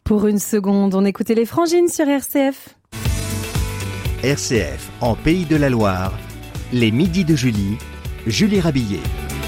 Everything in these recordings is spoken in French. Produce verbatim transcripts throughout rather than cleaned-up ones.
Pour une seconde, on écoutait les Frangines sur R C F. R C F en Pays de la Loire, les midis de Julie, Julie Rabillet.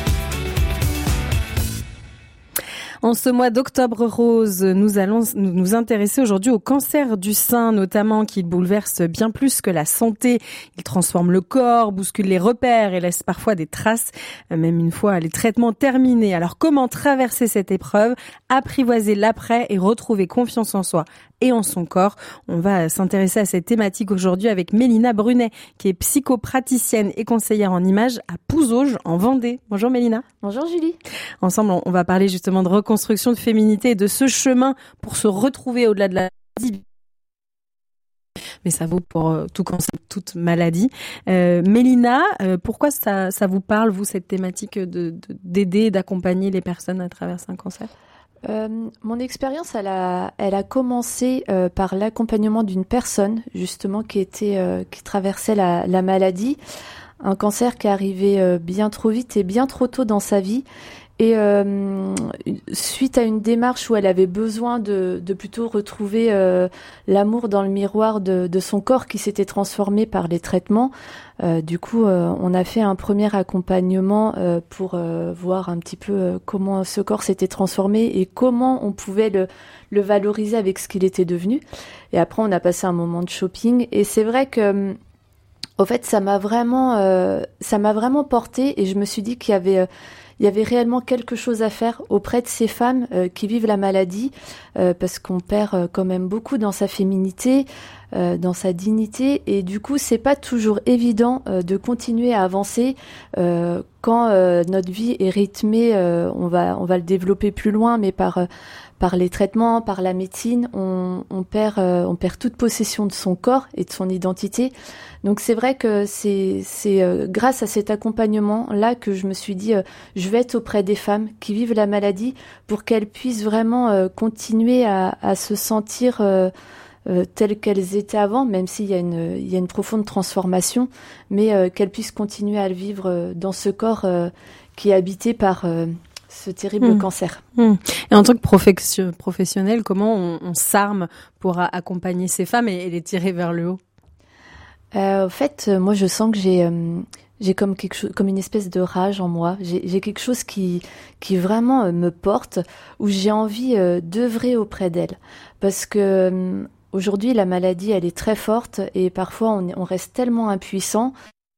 En ce mois d'octobre rose, nous allons nous intéresser aujourd'hui au cancer du sein, notamment, qui bouleverse bien plus que la santé. Il transforme le corps, bouscule les repères et laisse parfois des traces, même une fois les traitements terminés. Alors, comment traverser cette épreuve, apprivoiser l'après et retrouver confiance en soi et en son corps? On va s'intéresser à cette thématique aujourd'hui avec Mélina Brunet, qui est psychopraticienne et conseillère en images à Pouzauges, en Vendée. Bonjour Mélina. Bonjour Julie. Ensemble, on va parler justement de reconstruction de féminité et de ce chemin pour se retrouver au-delà de la maladie. Mais ça vaut pour euh, tout cancer, toute maladie. Euh, Mélina, euh, pourquoi ça, ça vous parle, vous, cette thématique de, de, d'aider et d'accompagner les personnes à travers un cancer ? Euh, mon expérience, elle a, elle a commencé euh, par l'accompagnement d'une personne, justement, qui était, euh, qui traversait la, la maladie, un cancer qui arrivait euh, bien trop vite et bien trop tôt dans sa vie. Et euh, suite à une démarche où elle avait besoin de, de plutôt retrouver euh, l'amour dans le miroir de, de son corps qui s'était transformé par les traitements, euh, du coup, euh, on a fait un premier accompagnement euh, pour euh, voir un petit peu euh, comment ce corps s'était transformé et comment on pouvait le, le valoriser avec ce qu'il était devenu. Et après, on a passé un moment de shopping. Et c'est vrai que, au fait, ça m'a vraiment, euh, ça m'a vraiment porté. Et je me suis dit qu'il y avait euh, Il y avait réellement quelque chose à faire auprès de ces femmes euh, qui vivent la maladie, euh, parce qu'on perd euh, quand même beaucoup dans sa féminité, euh, dans sa dignité, et du coup, c'est pas toujours évident euh, de continuer à avancer euh, quand euh, notre vie est rythmée. Euh, on va, on va le développer plus loin, mais par euh, par les traitements, par la médecine, on, on perd, euh, on perd toute possession de son corps et de son identité. Donc c'est vrai que c'est, c'est euh, grâce à cet accompagnement-là que je me suis dit, euh, je vais être auprès des femmes qui vivent la maladie pour qu'elles puissent vraiment euh, continuer à, à se sentir euh, euh, telles qu'elles étaient avant, même s'il y a une, il y a une profonde transformation, mais euh, qu'elles puissent continuer à le vivre euh, dans ce corps euh, qui est habité par euh, ce terrible mmh. cancer. Mmh. Et en tant que professionnel, comment on, on s'arme pour a- accompagner ces femmes et, et les tirer vers le haut ? Euh, au fait, moi, je sens que j'ai, euh, j'ai comme quelque chose, comme une espèce de rage en moi. J'ai, j'ai quelque chose qui, qui vraiment euh, me porte, où j'ai envie euh, d'œuvrer auprès d'elles, parce que euh, aujourd'hui, la maladie, elle est très forte et parfois, on, on reste tellement impuissant.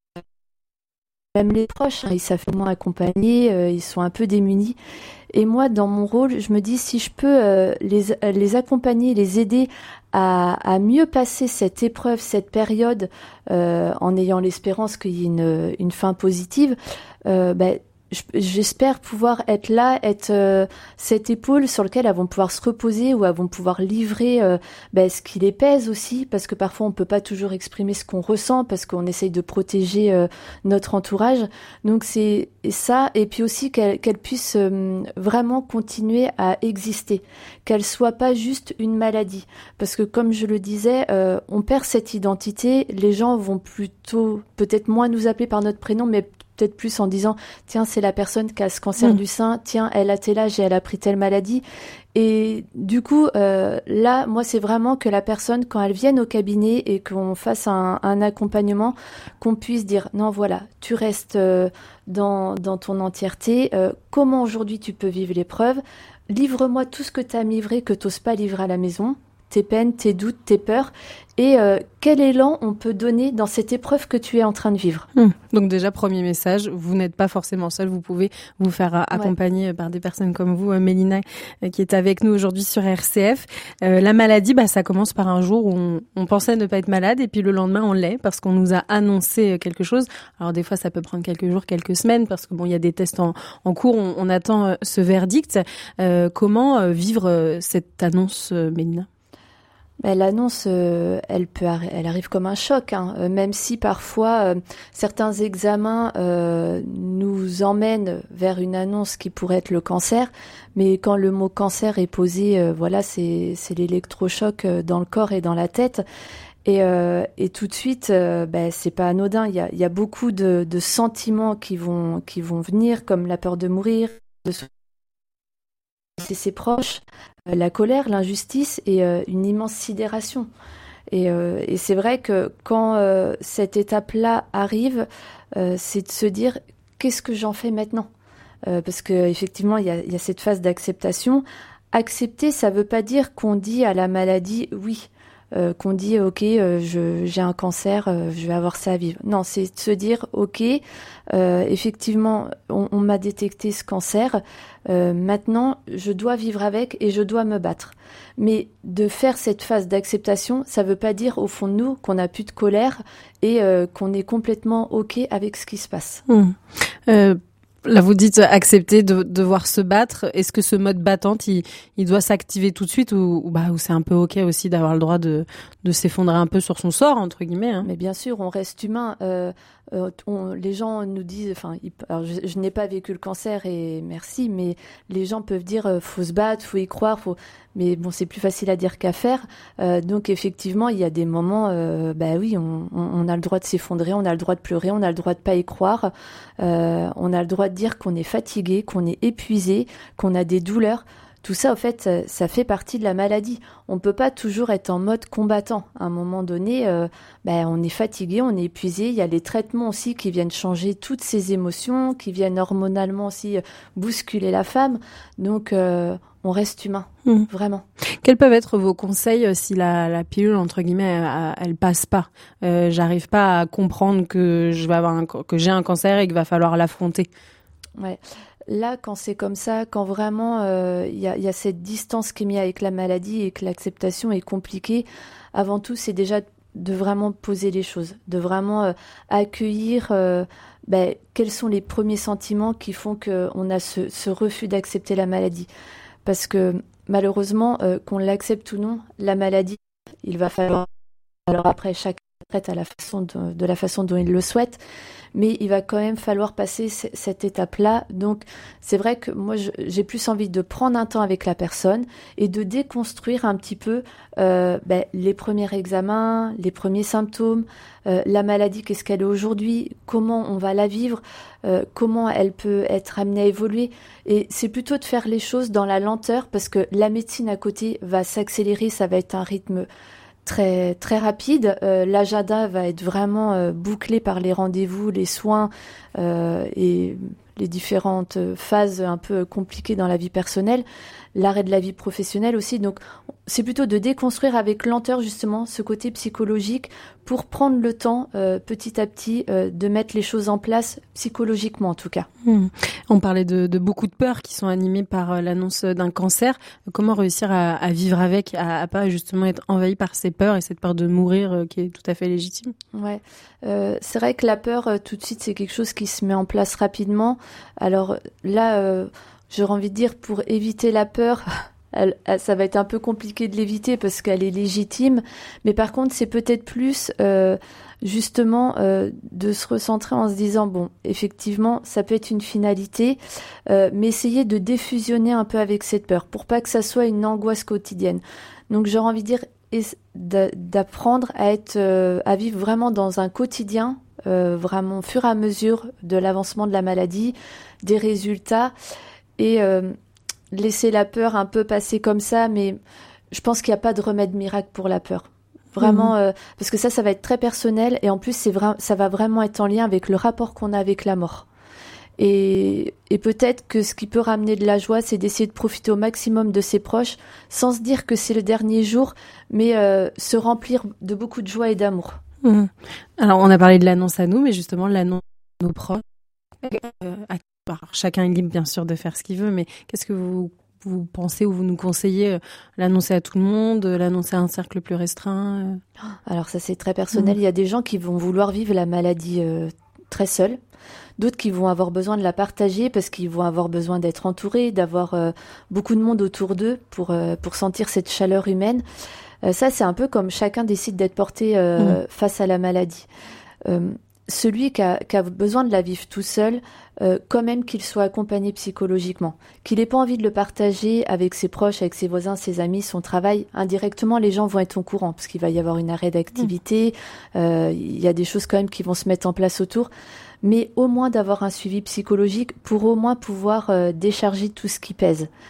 Même les proches, hein, ils savent comment accompagner, euh, ils sont un peu démunis. Et moi, dans mon rôle, je me dis, si je peux euh, les, les accompagner, les aider à, à mieux passer cette épreuve, cette période, euh, en ayant l'espérance qu'il y ait une, une fin positive, euh, ben, j'espère pouvoir être là, être euh, cette épaule sur laquelle elles vont pouvoir se reposer, ou elles vont pouvoir livrer euh, ben, ce qui les pèse aussi, parce que parfois on peut pas toujours exprimer ce qu'on ressent, parce qu'on essaye de protéger euh, notre entourage. Donc c'est ça, et puis aussi qu'elles, qu'elles puissent euh, vraiment continuer à exister, qu'elles soient pas juste une maladie, parce que comme je le disais, euh, on perd cette identité, les gens vont plutôt, peut-être moins nous appeler par notre prénom, mais peut-être plus en disant tiens, c'est la personne qui a ce cancer mmh. du sein, tiens, elle a tel âge et elle a pris telle maladie. Et du coup, euh, là, moi, c'est vraiment que la personne, quand elle vienne au cabinet et qu'on fasse un, un accompagnement, qu'on puisse dire non, voilà, tu restes euh, dans, dans ton entièreté, euh, comment aujourd'hui tu peux vivre l'épreuve, livre-moi tout ce que tu as livré, que tu n'oses pas livrer à la maison, tes peines, tes doutes, tes peurs, et euh, quel élan on peut donner dans cette épreuve que tu es en train de vivre. Hum. Donc déjà, premier message, vous n'êtes pas forcément seul, vous pouvez vous faire euh, accompagner ouais. par des personnes comme vous, euh, Mélina, euh, qui est avec nous aujourd'hui sur R C F. Euh, la maladie, bah, ça commence par un jour où on, on pensait ne pas être malade, et puis le lendemain, on l'est, parce qu'on nous a annoncé quelque chose. Alors des fois, ça peut prendre quelques jours, quelques semaines, parce que bon, il y a des tests en, en cours, on, on attend euh, ce verdict. Euh, comment euh, vivre euh, cette annonce, euh, Mélina ? Ben, l'annonce, euh, elle peut, arri- elle arrive comme un choc, hein, euh, même si parfois euh, certains examens euh, nous emmènent vers une annonce qui pourrait être le cancer, mais quand le mot cancer est posé, euh, voilà, c'est, c'est l'électrochoc euh, dans le corps et dans la tête. Et, euh, et tout de suite, euh, ben, c'est pas anodin. Il y a, il y a beaucoup de, de sentiments qui vont, qui vont venir, comme la peur de mourir, de c'est ses proches, euh, la colère, l'injustice et euh, une immense sidération. Et, euh, et c'est vrai que quand euh, cette étape-là arrive, euh, c'est de se dire qu'est-ce que j'en fais maintenant ? euh, Parce qu'effectivement, il y a, il y a cette phase d'acceptation. Accepter, ça ne veut pas dire qu'on dit à la maladie oui. Euh, qu'on dit ok euh, je, j'ai un cancer, euh, je vais avoir ça à vivre. Non, c'est de se dire ok euh, effectivement on, on m'a détecté ce cancer, euh, maintenant je dois vivre avec et je dois me battre. Mais de faire cette phase d'acceptation, ça veut pas dire au fond de nous qu'on n'a plus de colère et euh, qu'on est complètement ok avec ce qui se passe. Mmh. Euh... Là, vous dites accepter de devoir se battre. Est-ce que ce mode battante, il, il doit s'activer tout de suite ou, ou, bah, ou c'est un peu ok aussi d'avoir le droit de, de s'effondrer un peu sur son sort, entre guillemets, hein. Mais bien sûr, on reste humain. Euh, euh, on, les gens nous disent, enfin, ils, alors je, je n'ai pas vécu le cancer et merci, mais les gens peuvent dire, euh, faut se battre, faut y croire, faut. Mais bon, c'est plus facile à dire qu'à faire. Euh, donc effectivement, il y a des moments, euh, bah oui, on, on, on a le droit de s'effondrer, on a le droit de pleurer, on a le droit de pas y croire, euh, on a le droit de dire qu'on est fatigué, qu'on est épuisé, qu'on a des douleurs. Tout ça, en fait, ça fait partie de la maladie. On ne peut pas toujours être en mode combattant. À un moment donné, euh, ben, on est fatigué, on est épuisé. Il y a les traitements aussi qui viennent changer toutes ces émotions, qui viennent hormonalement aussi bousculer la femme. Donc, euh, on reste humain, mmh. vraiment. Quels peuvent être vos conseils si la, la pilule, entre guillemets, elle, elle passe pas ? euh, J'arrive pas à comprendre que, je vais avoir un, que j'ai un cancer et qu'il va falloir l'affronter. Ouais. Là, quand c'est comme ça, quand vraiment il euh, y, y a cette distance qui est mise avec la maladie et que l'acceptation est compliquée, avant tout, c'est déjà de vraiment poser les choses, de vraiment euh, accueillir euh, ben, quels sont les premiers sentiments qui font qu'on a ce, ce refus d'accepter la maladie. Parce que malheureusement, euh, qu'on l'accepte ou non, la maladie, il va falloir... Alors après, chacun traite à la façon de, de la façon dont il le souhaite, mais il va quand même falloir passer c- cette étape-là. Donc, c'est vrai que moi, je, j'ai plus envie de prendre un temps avec la personne et de déconstruire un petit peu euh, ben, les premiers examens, les premiers symptômes, euh, la maladie, qu'est-ce qu'elle est aujourd'hui, comment on va la vivre, euh, comment elle peut être amenée à évoluer. Et c'est plutôt de faire les choses dans la lenteur parce que la médecine à côté va s'accélérer, ça va être un rythme très très rapide. Euh, l'agenda va être vraiment euh, bouclé par les rendez-vous, les soins euh, et les différentes phases un peu compliquées dans la vie personnelle, l'arrêt de la vie professionnelle aussi. Donc c'est plutôt de déconstruire avec lenteur justement ce côté psychologique pour prendre le temps euh, petit à petit euh, de mettre les choses en place psychologiquement en tout cas. Mmh. On parlait de, de beaucoup de peurs qui sont animées par euh, l'annonce d'un cancer. Comment réussir à, à vivre avec, à, à pas justement être envahi par ces peurs et cette peur de mourir euh, qui est tout à fait légitime. Ouais, euh, c'est vrai que la peur euh, tout de suite c'est quelque chose qui se met en place rapidement. Alors là, euh, j'aurais envie de dire pour éviter la peur. Elle, elle, ça va être un peu compliqué de l'éviter parce qu'elle est légitime, mais par contre c'est peut-être plus euh, justement euh, de se recentrer en se disant bon effectivement ça peut être une finalité, euh, mais essayer de défusionner un peu avec cette peur pour pas que ça soit une angoisse quotidienne. Donc j'aurais envie de dire d'apprendre à être euh, à vivre vraiment dans un quotidien euh, vraiment au fur et à mesure de l'avancement de la maladie, des résultats et euh, laisser la peur un peu passer comme ça, mais je pense qu'il n'y a pas de remède miracle pour la peur. Vraiment, mmh. euh, parce que ça, ça va être très personnel et en plus, c'est vra- ça va vraiment être en lien avec le rapport qu'on a avec la mort. Et, et peut-être que ce qui peut ramener de la joie, c'est d'essayer de profiter au maximum de ses proches, sans se dire que c'est le dernier jour, mais euh, se remplir de beaucoup de joie et d'amour. Mmh. Alors, on a parlé de l'annonce à nous, mais justement, l'annonce à nos proches, euh, à Alors, chacun est libre bien sûr de faire ce qu'il veut, mais qu'est-ce que vous, vous pensez ou vous nous conseillez, euh, l'annoncer à tout le monde, euh, l'annoncer à un cercle plus restreint euh... Alors ça c'est très personnel, mmh. Il y a des gens qui vont vouloir vivre la maladie euh, très seuls, d'autres qui vont avoir besoin de la partager parce qu'ils vont avoir besoin d'être entourés, d'avoir euh, beaucoup de monde autour d'eux pour, euh, pour sentir cette chaleur humaine. Euh, ça c'est un peu comme chacun décide d'être porté euh, mmh. face à la maladie. Euh, Celui qui a, qui a besoin de la vivre tout seul, euh, quand même qu'il soit accompagné psychologiquement, qu'il n'ait pas envie de le partager avec ses proches, avec ses voisins, ses amis, son travail. Indirectement, les gens vont être au courant parce qu'il va y avoir une arrêt d'activité, il euh, y a des choses quand même qui vont se mettre en place autour, mais au moins d'avoir un suivi psychologique pour au moins pouvoir euh, décharger tout ce qui pèse.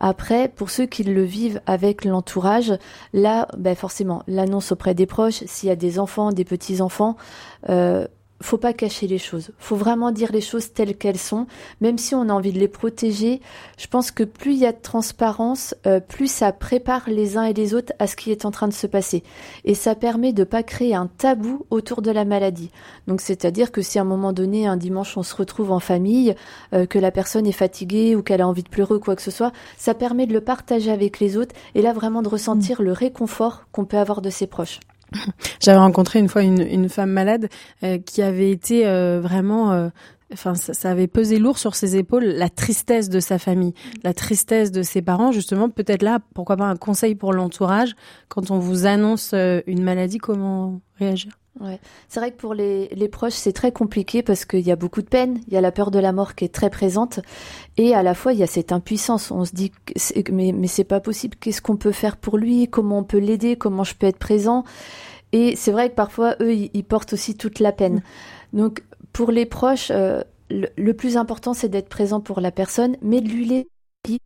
Après, pour ceux qui le vivent avec l'entourage, là, ben forcément, l'annonce auprès des proches, s'il y a des enfants, des petits-enfants, euh, faut pas cacher les choses. Faut vraiment dire les choses telles qu'elles sont. Même si on a envie de les protéger, je pense que plus il y a de transparence, euh, plus ça prépare les uns et les autres à ce qui est en train de se passer. Et ça permet de pas créer un tabou autour de la maladie. Donc, c'est-à-dire que si à un moment donné, un dimanche, on se retrouve en famille, euh, que la personne est fatiguée ou qu'elle a envie de pleurer ou quoi que ce soit, ça permet de le partager avec les autres et là, vraiment de ressentir mmh. le réconfort qu'on peut avoir de ses proches. J'avais rencontré une fois une, une femme malade euh, qui avait été euh, vraiment... Euh, enfin, ça, ça avait pesé lourd sur ses épaules la tristesse de sa famille, la tristesse de ses parents. Justement, peut-être là, pourquoi pas un conseil pour l'entourage. Quand on vous annonce euh, une maladie, comment réagir ? Ouais. C'est vrai que pour les, les proches, c'est très compliqué parce qu'il y a beaucoup de peine, il y a la peur de la mort qui est très présente et à la fois il y a cette impuissance. On se dit c'est, mais, mais c'est pas possible, qu'est-ce qu'on peut faire pour lui, comment on peut l'aider, comment je peux être présent. Et c'est vrai que parfois eux ils, ils portent aussi toute la peine. Donc pour les proches, euh, le, le plus important c'est d'être présent pour la personne, mais de lui laisser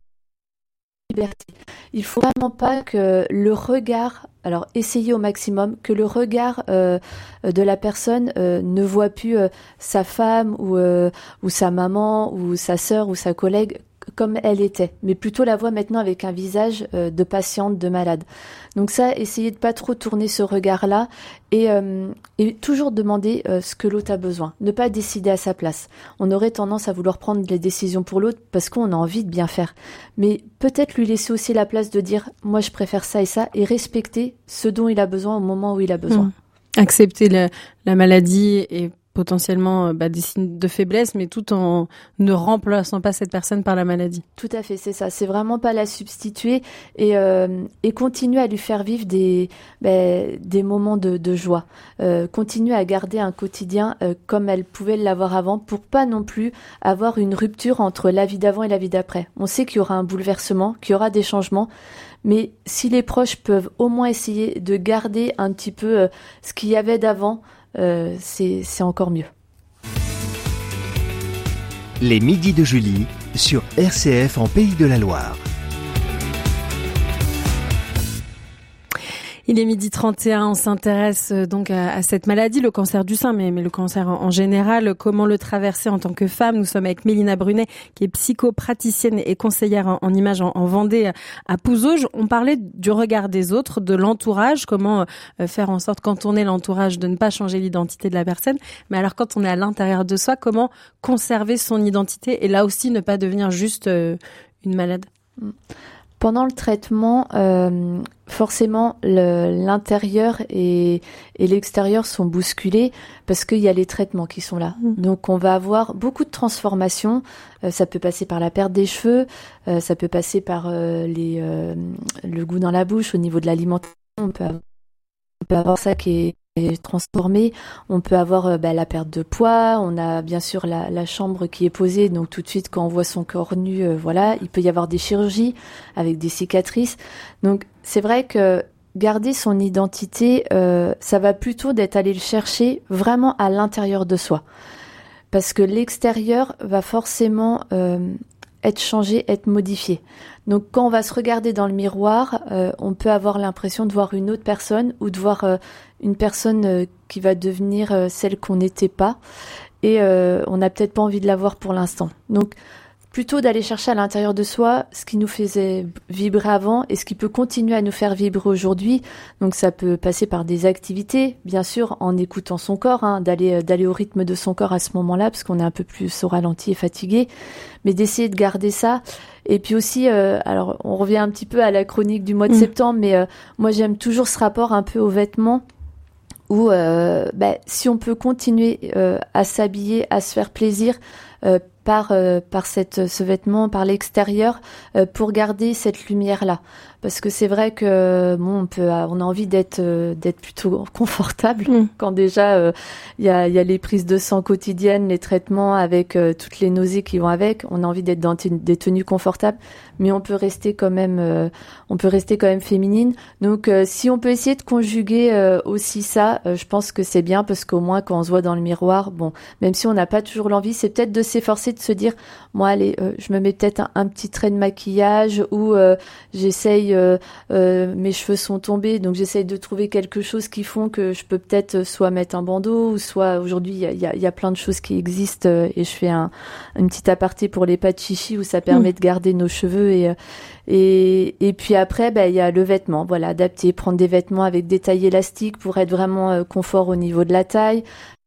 liberté. Il faut vraiment pas que le regard, alors essayez au maximum, que le regard euh, de la personne euh, ne voit plus euh, sa femme ou, euh, ou sa maman ou sa sœur ou sa collègue comme elle était, mais plutôt la voit maintenant avec un visage euh, de patiente, de malade. Donc ça, essayez de pas trop tourner ce regard-là et, euh, et toujours demander euh, ce que l'autre a besoin. Ne pas décider à sa place. On aurait tendance à vouloir prendre les décisions pour l'autre parce qu'on a envie de bien faire. Mais peut-être lui laisser aussi la place de dire « moi je préfère ça et ça » et respecter ce dont il a besoin au moment où il a besoin. Mmh. Accepter la, la maladie et potentiellement bah, des signes de faiblesse, mais tout en ne remplaçant pas cette personne par la maladie. Tout à fait, c'est ça. C'est vraiment pas la substituer et, euh, et continuer à lui faire vivre des, bah, des moments de, de joie. Euh, continuer à garder un quotidien euh, comme elle pouvait l'avoir avant pour pas non plus avoir une rupture entre la vie d'avant et la vie d'après. On sait qu'il y aura un bouleversement, qu'il y aura des changements, mais si les proches peuvent au moins essayer de garder un petit peu euh, ce qu'il y avait d'avant, Euh, c'est, c'est encore mieux. Les midis de Julie sur R C F en Pays de la Loire. Il est midi trente et un, on s'intéresse donc à, à cette maladie, le cancer du sein, mais, mais le cancer en, en général, comment le traverser en tant que femme. Nous sommes avec Mélina Brunet, qui est psychopraticienne et conseillère en, en images en, en Vendée, à Pouzauges. On parlait du regard des autres, de l'entourage, comment euh, faire en sorte, quand on est l'entourage, de ne pas changer l'identité de la personne. Mais alors, quand on est à l'intérieur de soi, comment conserver son identité et là aussi ne pas devenir juste euh, une malade ? Pendant le traitement, euh, forcément, le, l'intérieur et, et l'extérieur sont bousculés parce qu'il y a les traitements qui sont là. Mmh. Donc, on va avoir beaucoup de transformations. Euh, ça peut passer par la perte des cheveux, euh, ça peut passer par euh, les, euh, le goût dans la bouche, au niveau de l'alimentation. On peut avoir, on peut avoir ça qui est transformé, on peut avoir euh, bah, la perte de poids, on a bien sûr la, la chambre qui est posée, donc tout de suite quand on voit son corps nu, euh, voilà, il peut y avoir des chirurgies avec des cicatrices. Donc c'est vrai que garder son identité, euh, ça va plutôt d'être aller le chercher vraiment à l'intérieur de soi, parce que l'extérieur va forcément euh, être changé, être modifié. Donc quand on va se regarder dans le miroir, euh, on peut avoir l'impression de voir une autre personne ou de voir euh, une personne euh, qui va devenir euh, celle qu'on n'était pas et euh, on n'a peut-être pas envie de la voir pour l'instant. Donc plutôt d'aller chercher à l'intérieur de soi ce qui nous faisait vibrer avant et ce qui peut continuer à nous faire vibrer aujourd'hui. Donc ça peut passer par des activités, bien sûr, en écoutant son corps, hein, d'aller d'aller au rythme de son corps à ce moment-là, parce qu'on est un peu plus au ralenti et fatigué, mais d'essayer de garder ça. Et puis aussi, euh, alors on revient un petit peu à la chronique du mois de mmh. septembre, mais euh, moi j'aime toujours ce rapport un peu aux vêtements, où euh, bah, si on peut continuer euh, à s'habiller, à se faire plaisir, euh, par euh, par cette ce vêtement, par l'extérieur, euh, pour garder cette lumière là, parce que c'est vrai que bon, on peut on a envie d'être euh, d'être plutôt confortable mmh. quand déjà il euh, y a il y a les prises de sang quotidiennes, les traitements avec euh, toutes les nausées qui vont avec, on a envie d'être dans t- des tenues confortables, mais on peut rester quand même euh, on peut rester quand même féminine. Donc euh, si on peut essayer de conjuguer euh, aussi ça, euh, je pense que c'est bien, parce qu'au moins quand on se voit dans le miroir, bon, même si on n'a pas toujours l'envie, c'est peut-être de s'efforcer de se dire, moi, allez, euh, je me mets peut-être un, un petit trait de maquillage ou euh, j'essaye, euh, euh, mes cheveux sont tombés, donc j'essaye de trouver quelque chose qui font que je peux peut-être soit mettre un bandeau ou soit aujourd'hui, il y a, y, a, y a plein de choses qui existent euh, et je fais un, une petite aparté pour les pâtes chichi où ça permet mmh. de garder nos cheveux et, et, et puis après, bah, il y a le vêtement, voilà, adapter, prendre des vêtements avec des tailles élastiques pour être vraiment euh, confort au niveau de la taille.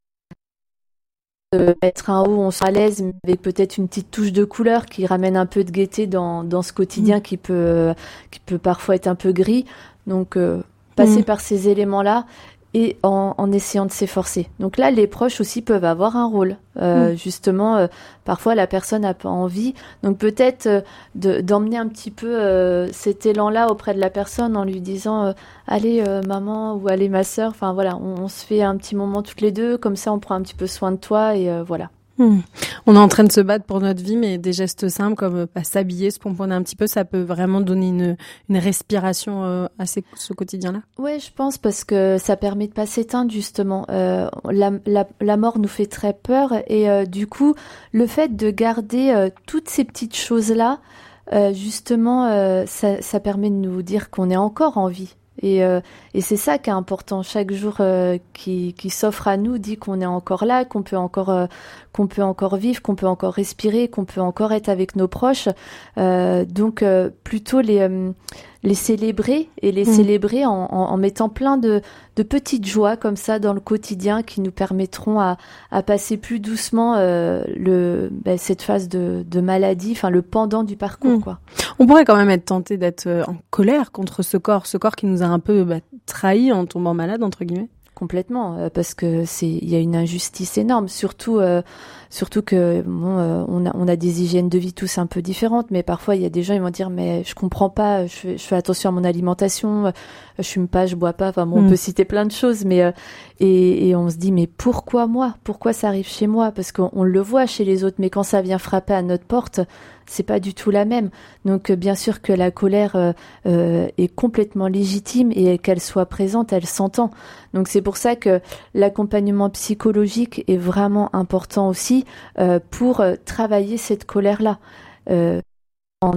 Euh, mettre un haut, on sera à l'aise, mais avec peut-être une petite touche de couleur qui ramène un peu de gaieté dans, dans ce quotidien mmh. qui peut, euh, qui peut parfois être un peu gris. Donc, euh, passer mmh. par ces éléments-là et en, en essayant de s'efforcer. Donc là, les proches aussi peuvent avoir un rôle. Euh, mmh. Justement, euh, parfois la personne n'a pas envie. Donc peut-être euh, de, d'emmener un petit peu euh, cet élan-là auprès de la personne en lui disant euh, « Allez euh, maman » ou « Allez ma sœur ». Enfin voilà, on, on se fait un petit moment toutes les deux. Comme ça, on prend un petit peu soin de toi et euh, voilà. Mmh. On est en train de se battre pour notre vie, mais des gestes simples comme bah, s'habiller, se pomponner un petit peu, ça peut vraiment donner une, une respiration euh, à ces, ce quotidien-là. Oui, je pense parce que ça permet de pas s'éteindre justement. Euh, la, la, la mort nous fait très peur et euh, du coup, le fait de garder euh, toutes ces petites choses-là, euh, justement, euh, ça, ça permet de nous dire qu'on est encore en vie. Et, euh, et c'est ça qui est important. Chaque jour euh, qui, qui s'offre à nous dit qu'on est encore là, qu'on peut encore, euh, qu'on peut encore vivre, qu'on peut encore respirer, qu'on peut encore être avec nos proches. Euh, donc euh, plutôt les, euh, les célébrer et les mmh. célébrer en, en, en mettant plein de, de petites joies comme ça dans le quotidien qui nous permettront à, à passer plus doucement euh, le, ben, cette phase de, de maladie, enfin le pendant du parcours. Mmh. Quoi. On pourrait quand même être tenté d'être en colère contre ce corps, ce corps qui nous a un peu bah, trahi en tombant malade, entre guillemets. Complètement, euh, parce que c'est, il y a une injustice énorme, surtout, euh, surtout que bon, euh, on a, on a des hygiènes de vie tous un peu différentes, mais parfois il y a des gens ils vont dire mais je comprends pas, je fais, je fais attention à mon alimentation, je fume pas, je bois pas, enfin bon, mm. on peut citer plein de choses, mais euh, et, et on se dit mais pourquoi moi, pourquoi ça arrive chez moi, parce qu'on on le voit chez les autres, mais quand ça vient frapper à notre porte, c'est pas du tout la même. Donc euh, bien sûr que la colère euh, euh, est complètement légitime et qu'elle soit présente, elle s'entend. Donc c'est pour ça que l'accompagnement psychologique est vraiment important aussi euh, pour euh, travailler cette colère-là. Euh, en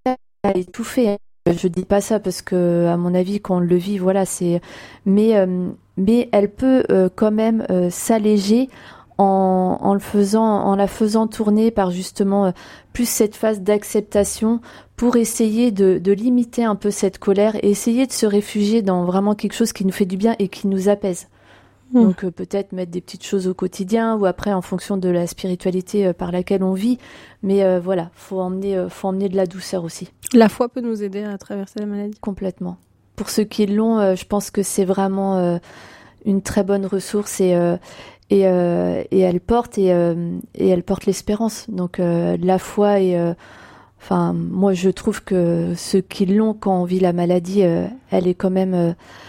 à étouffer. Hein. Je dis pas ça parce que à mon avis quand on le vit, voilà, c'est. Mais euh, mais elle peut euh, quand même euh, s'alléger. En, en le faisant, en la faisant tourner par justement euh, plus cette phase d'acceptation pour essayer de, de limiter un peu cette colère et essayer de se réfugier dans vraiment quelque chose qui nous fait du bien et qui nous apaise. Mmh. Donc euh, peut-être mettre des petites choses au quotidien ou après en fonction de la spiritualité euh, par laquelle on vit. Mais euh, voilà, faut emmener, euh, faut emmener de la douceur aussi. La foi peut nous aider à traverser la maladie. Complètement. Pour ceux qui l'ont, euh, je pense que c'est vraiment euh, une très bonne ressource et euh, Et, euh, et elle porte et, euh, et elle porte l'espérance. Donc euh, la foi et euh, enfin moi je trouve que ceux qui l'ont quand on vit la maladie, euh, elle est quand même euh,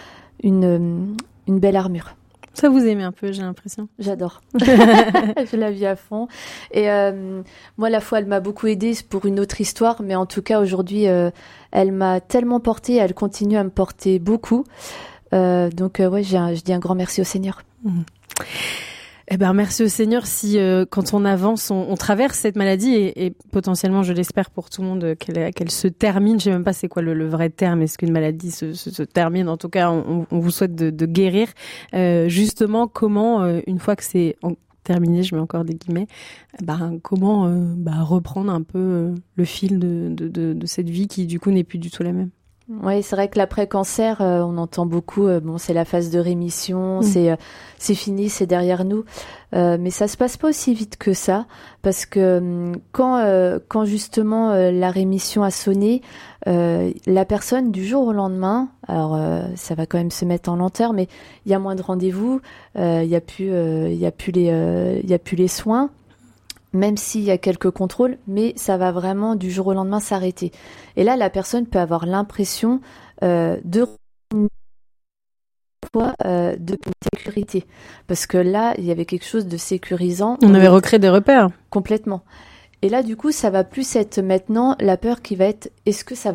une une belle armure. Ça vous aimez un peu, j'ai l'impression. J'adore. Je la vis à fond. Et euh, moi la foi elle m'a beaucoup aidée pour une autre histoire, mais en tout cas aujourd'hui euh, elle m'a tellement portée, elle continue à me porter beaucoup. Euh, donc euh, ouais j'ai un, je dis un grand merci au Seigneur. Mmh. Eh ben, merci au Seigneur si, euh, quand on avance, on, on traverse cette maladie et, et potentiellement, je l'espère pour tout le monde, qu'elle, qu'elle se termine. Je sais même pas c'est quoi le, le vrai terme. Est-ce qu'une maladie se, se, se termine? En tout cas, on, on vous souhaite de, de guérir. Euh, justement, comment, euh, une fois que c'est en, terminé, je mets encore des guillemets, ben, comment euh, bah, reprendre un peu euh, le fil de, de, de, de cette vie qui, du coup, n'est plus du tout la même? Oui, c'est vrai que l'après-cancer, euh, on entend beaucoup, euh, bon, c'est la phase de rémission, mmh. c'est euh, c'est fini, c'est derrière nous. Euh, mais ça se passe pas aussi vite que ça, parce que euh, quand euh, quand justement euh, la rémission a sonné, euh, la personne du jour au lendemain, alors euh, ça va quand même se mettre en lenteur, mais il y a moins de rendez-vous, euh, il y a plus euh, il y a plus les euh, il y a plus les soins. Même s'il y a quelques contrôles, mais ça va vraiment du jour au lendemain s'arrêter. Et là, la personne peut avoir l'impression euh, de euh, de sécurité, parce que là, il y avait quelque chose de sécurisant. On avait recréé des repères. Complètement. Et là, du coup, ça va plus être maintenant la peur qui va être, est-ce que ça va revenir ?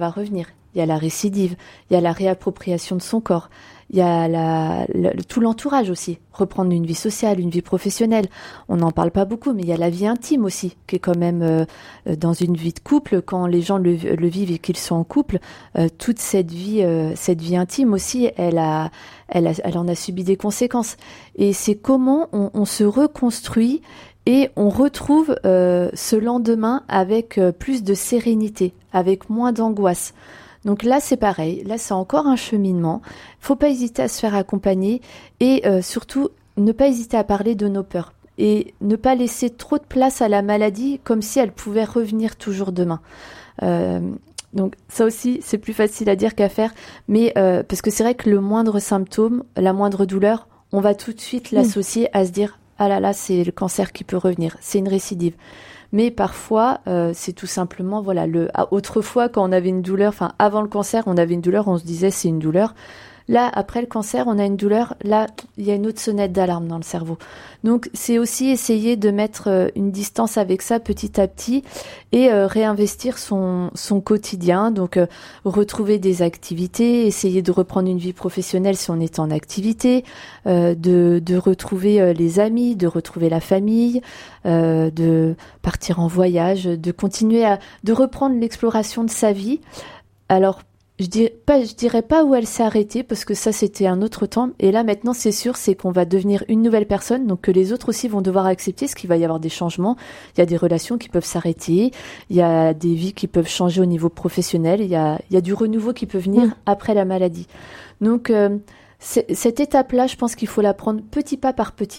il y a la récidive, il y a la réappropriation de son corps, il y a la, la, tout l'entourage aussi, reprendre une vie sociale, une vie professionnelle. On n'en parle pas beaucoup, mais il y a la vie intime aussi, qui est quand même euh, dans une vie de couple, quand les gens le, le vivent et qu'ils sont en couple, euh, toute cette vie, euh, cette vie intime aussi, elle a, elle a, elle en a subi des conséquences. Et c'est comment on, on se reconstruit et on retrouve euh, ce lendemain avec euh, plus de sérénité, avec moins d'angoisse. Donc là, c'est pareil. Là, c'est encore un cheminement. Faut pas hésiter à se faire accompagner et euh, surtout ne pas hésiter à parler de nos peurs et ne pas laisser trop de place à la maladie comme si elle pouvait revenir toujours demain. Euh, donc ça aussi, c'est plus facile à dire qu'à faire, mais euh, parce que c'est vrai que le moindre symptôme, la moindre douleur, on va tout de suite l'associer à se dire ah là là, c'est le cancer qui peut revenir, c'est une récidive. Mais parfois, euh, c'est tout simplement, voilà, le, autrefois, quand on avait une douleur, enfin, avant le cancer, on avait une douleur, on se disait c'est une douleur. Là, après le cancer, on a une douleur. Là, il y a une autre sonnette d'alarme dans le cerveau. Donc, c'est aussi essayer de mettre euh, une distance avec ça petit à petit et euh, réinvestir son, son quotidien. Donc, euh, retrouver des activités, essayer de reprendre une vie professionnelle si on est en activité, euh, de, de retrouver euh, les amis, de retrouver la famille, euh, de partir en voyage, de continuer à de reprendre l'exploration de sa vie. Alors, Je dirais pas, je dirais pas où elle s'est arrêtée parce que ça c'était un autre temps. Et là maintenant c'est sûr, c'est qu'on va devenir une nouvelle personne, donc que les autres aussi vont devoir accepter, parce qu'il va y avoir des changements. Il y a des relations qui peuvent s'arrêter, il y a des vies qui peuvent changer au niveau professionnel, il y a, il y a du renouveau qui peut venir mmh. après la maladie. Donc euh, cette étape-là, je pense qu'il faut la prendre petit pas par petit,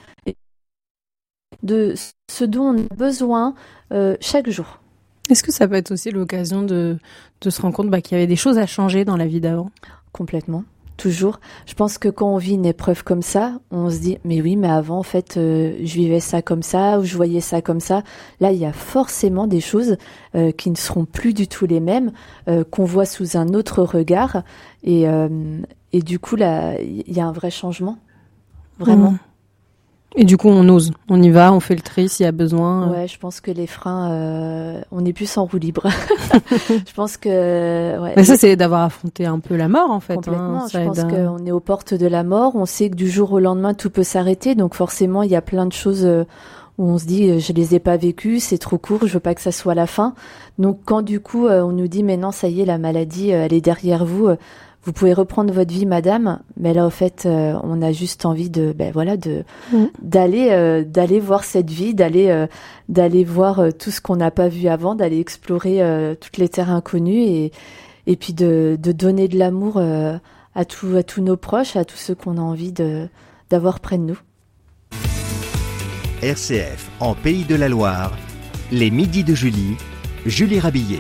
de ce dont on a besoin euh, chaque jour. Est-ce que ça peut être aussi l'occasion de, de se rendre compte bah, qu'il y avait des choses à changer dans la vie d'avant ? Complètement, toujours. Je pense que quand on vit une épreuve comme ça, on se dit « mais oui, mais avant, en fait, euh, je vivais ça comme ça, ou je voyais ça comme ça ». Là, il y a forcément des choses euh, qui ne seront plus du tout les mêmes, euh, qu'on voit sous un autre regard. Et, euh, et du coup, là, il y a un vrai changement, vraiment. Mmh. Et du coup, on ose, on y va, on fait le tri s'il y a besoin. Ouais, je pense que les freins, euh, on n'est plus en roue libre. Je pense que... Ouais. Mais ça, c'est d'avoir affronté un peu la mort, en fait. Complètement, hein, je pense à... qu'on est aux portes de la mort, on sait que du jour au lendemain, tout peut s'arrêter, donc forcément, il y a plein de choses où on se dit, je les ai pas vécues, c'est trop court, je veux pas que ça soit la fin. Donc quand du coup, on nous dit, mais non, ça y est, la maladie, elle est derrière vous, vous pouvez reprendre votre vie, madame, mais là, au fait, euh, on a juste envie de, ben voilà, de mmh. d'aller, euh, d'aller voir cette vie, d'aller, euh, d'aller voir euh, tout ce qu'on n'a pas vu avant, d'aller explorer euh, toutes les terres inconnues et et puis de de donner de l'amour euh, à tous à tous nos proches, à tous ceux qu'on a envie de d'avoir près de nous. R C F en Pays de la Loire, les midis de Julie, Julie Rabillet.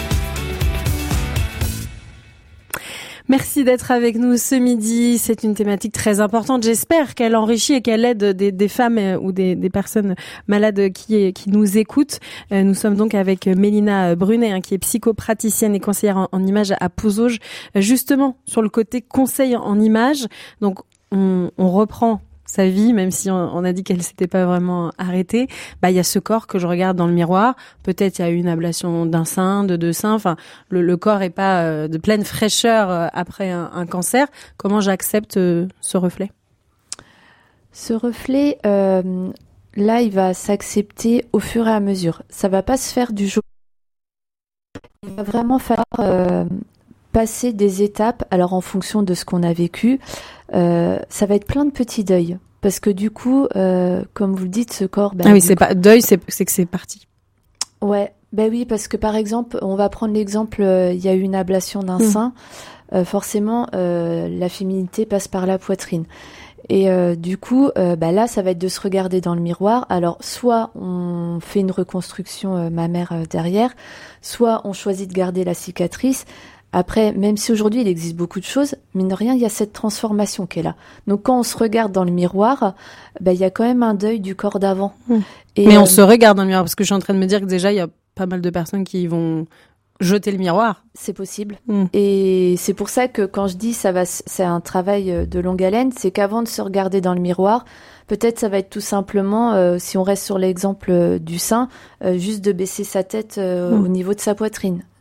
Merci d'être avec nous ce midi. C'est une thématique très importante. J'espère qu'elle enrichit et qu'elle aide des, des femmes ou des, des personnes malades qui, qui nous écoutent. Nous sommes donc avec Mélina Brunet, hein, qui est psychopraticienne et conseillère en, en images à Pouzauges, justement sur le côté conseil en images. Donc, on, on reprend sa vie, même si on, on a dit qu'elle s'était pas vraiment arrêtée, bah il y a ce corps que je regarde dans le miroir. Peut-être il y a eu une ablation d'un sein, de deux seins. Enfin, le, le corps est pas euh, de pleine fraîcheur euh, après un, un cancer. Comment j'accepte euh, ce reflet ? Ce reflet, euh, là, il va s'accepter au fur et à mesure. Ça va pas se faire du jour. Il va vraiment falloir euh, passer des étapes. Alors en fonction de ce qu'on a vécu. Euh, ça va être plein de petits deuils parce que du coup, euh, comme vous le dites, ce corps. Bah, ah oui, c'est coup... pas deuil, c'est c'est que c'est parti. Ouais, ben oui, parce que par exemple, on va prendre l'exemple, euh, il y a eu une ablation d'un mmh. sein, euh, forcément, euh, la féminité passe par la poitrine. Et euh, du coup, euh, bah là, ça va être de se regarder dans le miroir. Alors, soit on fait une reconstruction euh, mammaire euh, derrière, soit on choisit de garder la cicatrice. Après, même si aujourd'hui il existe beaucoup de choses, mine de rien, il y a cette transformation qui est là. Donc quand on se regarde dans le miroir, bah, il y a quand même un deuil du corps d'avant. Mmh. Et Mais euh... on se regarde dans le miroir, parce que je suis en train de me dire que déjà, il y a pas mal de personnes qui vont jeter le miroir. C'est possible. Mmh. Et c'est pour ça que quand je dis ça va, c'est un travail de longue haleine, c'est qu'avant de se regarder dans le miroir, peut-être ça va être tout simplement, euh, si on reste sur l'exemple du sein, euh, juste de baisser sa tête euh, mmh. au niveau de sa poitrine.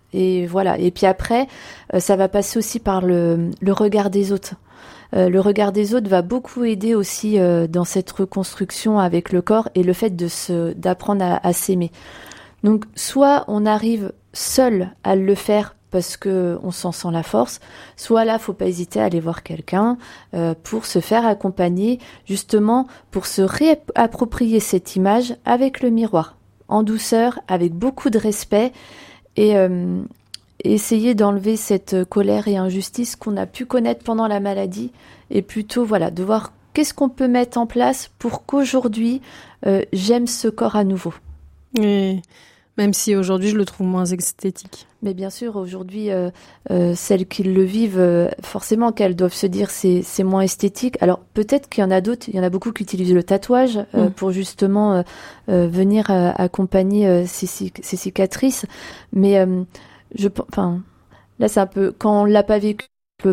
Et voilà. Et puis après, euh, ça va passer aussi par le, le regard des autres. Euh, le regard des autres va beaucoup aider aussi euh, dans cette reconstruction avec le corps et le fait de se, d'apprendre à, à s'aimer. Donc, soit on arrive seul à le faire parce que on s'en sent la force, soit là, faut pas hésiter à aller voir quelqu'un euh, pour se faire accompagner, justement pour se réapproprier cette image avec le miroir, en douceur, avec beaucoup de respect et euh, essayer d'enlever cette colère et injustice qu'on a pu connaître pendant la maladie et plutôt voilà de voir qu'est-ce qu'on peut mettre en place pour qu'aujourd'hui euh, j'aime ce corps à nouveau. Et même si aujourd'hui je le trouve moins esthétique. Mais bien sûr, aujourd'hui, euh, euh, celles qui le vivent, euh, forcément qu'elles doivent se dire c'est c'est moins esthétique. Alors peut-être qu'il y en a d'autres, il y en a beaucoup qui utilisent le tatouage euh, mmh. pour justement euh, euh, venir euh, accompagner euh, ces, ces cicatrices. Mais euh, je, enfin, là c'est un peu quand on l'a pas vécu peu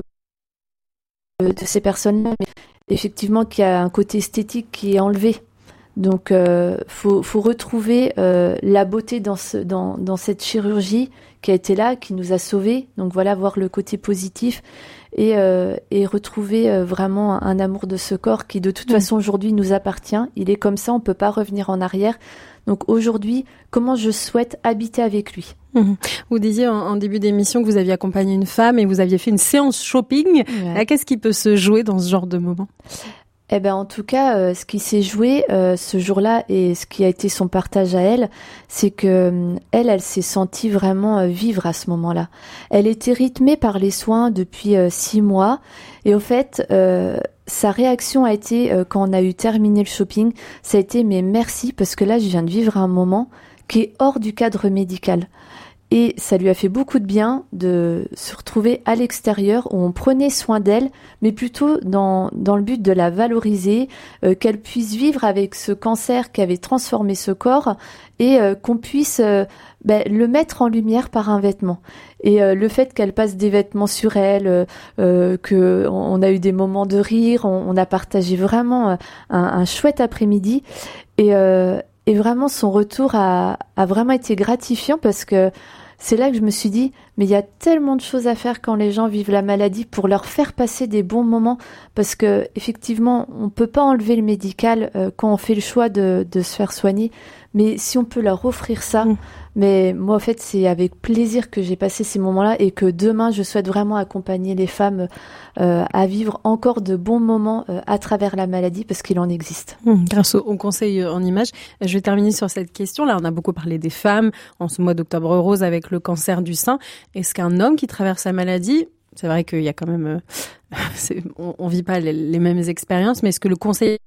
de ces personnes-là, mais effectivement qu'il y a un côté esthétique qui est enlevé. Donc, euh, faut, faut retrouver euh, la beauté dans, ce, dans, dans cette chirurgie qui a été là, qui nous a sauvés. Donc voilà, voir le côté positif et, euh, et retrouver euh, vraiment un amour de ce corps qui, de toute mmh. façon, aujourd'hui nous appartient. Il est comme ça, on peut pas revenir en arrière. Donc aujourd'hui, comment je souhaite habiter avec lui. Mmh. Vous disiez en, en début d'émission que vous aviez accompagné une femme et vous aviez fait une séance shopping. Ouais. Là, qu'est-ce qui peut se jouer dans ce genre de moment ? Eh ben en tout cas, euh, ce qui s'est joué euh, ce jour-là et ce qui a été son partage à elle, c'est que euh, elle, elle s'est sentie vraiment euh, vivre à ce moment-là. Elle était rythmée par les soins depuis euh, six mois et au fait, euh, sa réaction a été euh, quand on a eu terminé le shopping, ça a été mais merci parce que là je viens de vivre un moment qui est hors du cadre médical. Et ça lui a fait beaucoup de bien de se retrouver à l'extérieur où on prenait soin d'elle, mais plutôt dans, dans le but de la valoriser, euh, qu'elle puisse vivre avec ce cancer qui avait transformé ce corps et euh, qu'on puisse euh, ben, le mettre en lumière par un vêtement. Et euh, le fait qu'elle passe des vêtements sur elle, euh, euh, que on a eu des moments de rire, on, on a partagé vraiment un, un chouette après-midi et euh, Et vraiment, son retour a, a vraiment été gratifiant parce que c'est là que je me suis dit, mais il y a tellement de choses à faire quand les gens vivent la maladie pour leur faire passer des bons moments. Parce que effectivement, on peut pas enlever le médical euh, quand on fait le choix de, de se faire soigner. Mais si on peut leur offrir ça, mmh. mais moi en fait c'est avec plaisir que j'ai passé ces moments-là et que demain je souhaite vraiment accompagner les femmes euh, à vivre encore de bons moments euh, à travers la maladie parce qu'il en existe. Mmh, grâce au, au conseil en images, je vais terminer sur cette question. Là, on a beaucoup parlé des femmes en ce mois d'octobre rose avec le cancer du sein. Est-ce qu'un homme qui traverse la maladie, c'est vrai qu'il y a quand même, euh, c'est, on, on vit pas les, les mêmes expériences, mais est-ce que le conseil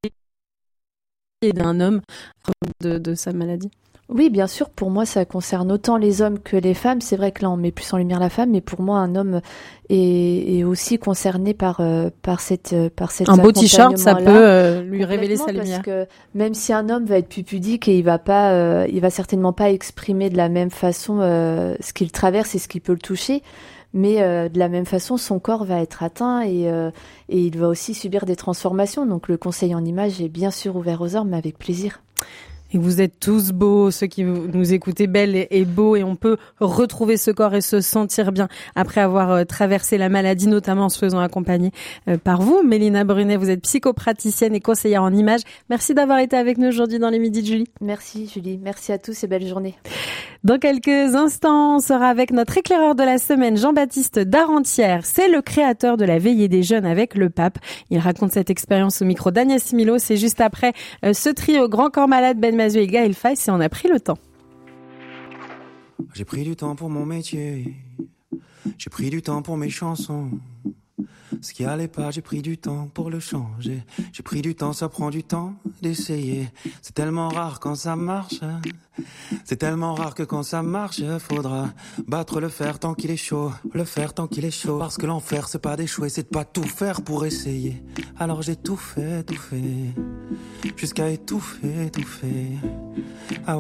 est d'un homme de, de sa maladie? Oui, bien sûr, pour moi, ça concerne autant les hommes que les femmes. C'est vrai que là, on met plus en lumière la femme, mais pour moi, un homme est, est aussi concerné par, euh, par cette, par cette un beau t-shirt, ça peut euh, lui révéler sa lumière. Parce que même si un homme va être plus pudique et il va pas, euh, il va certainement pas exprimer de la même façon euh, ce qu'il traverse et ce qui peut le toucher. Mais euh, de la même façon, son corps va être atteint et, euh, et il va aussi subir des transformations. Donc le conseil en images est bien sûr ouvert aux hommes, mais avec plaisir. Et vous êtes tous beaux, ceux qui nous écoutez, belles et, et beaux, et on peut retrouver ce corps et se sentir bien après avoir euh, traversé la maladie, notamment en se faisant accompagner euh, par vous. Mélina Brunet, vous êtes psychopraticienne et conseillère en images. Merci d'avoir été avec nous aujourd'hui dans les Midis de Julie. Merci Julie, merci à tous et belle journée. Dans quelques instants, on sera avec notre éclaireur de la semaine, Jean-Baptiste Darentière. C'est le créateur de la veillée des jeunes avec le pape. Il raconte cette expérience au micro d'Agnès Milo. C'est juste après euh, ce trio Grand Corps Malade, Ben Mazué et Gaël Faye, si on a pris le temps. J'ai pris du temps pour mon métier. J'ai pris du temps pour mes chansons. Ce qui allait pas, j'ai pris du temps pour le changer. J'ai pris du temps, ça prend du temps d'essayer. C'est tellement rare quand ça marche. C'est tellement rare que quand ça marche, faudra battre le fer tant qu'il est chaud. Le fer tant qu'il est chaud. Parce que l'enfer, c'est pas d'échouer, c'est de pas tout faire pour essayer. Alors j'ai tout fait, tout fait. Jusqu'à étouffer, étouffer. Ah